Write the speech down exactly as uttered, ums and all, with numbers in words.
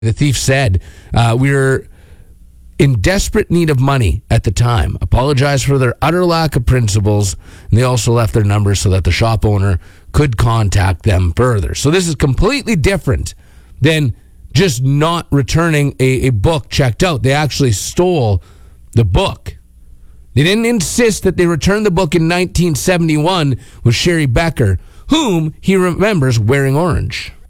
The thief said, uh, we were in desperate need of money at the time, apologized for their utter lack of principles, and they also left their numbers so that the shop owner could contact them further. So this is completely different than just not returning a, a book checked out. They actually stole the book. They didn't insist that they return the book in nineteen seventy-one with Sherry Becker, whom he remembers wearing orange.